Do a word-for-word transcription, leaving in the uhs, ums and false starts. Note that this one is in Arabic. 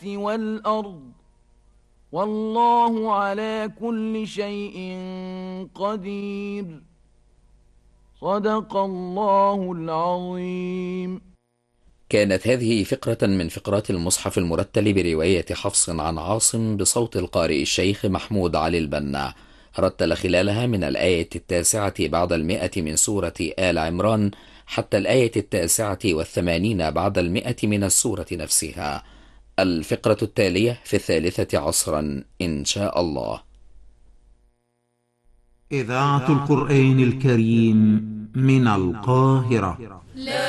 والأرض والله على كل شيء قدير. صدق الله العظيم. كانت هذه فقرة من فقرات المصحف المرتل برواية حفص عن عاصم بصوت القارئ الشيخ محمود علي البنا. رتل خلالها من الآية التاسعة بعد المئة من سورة آل عمران حتى الآية التاسعة والثمانين بعد المئة من السورة نفسها. الفقرة التالية في الثالثة عصرا إن شاء الله. إذاعة القرآن الكريم من القاهرة.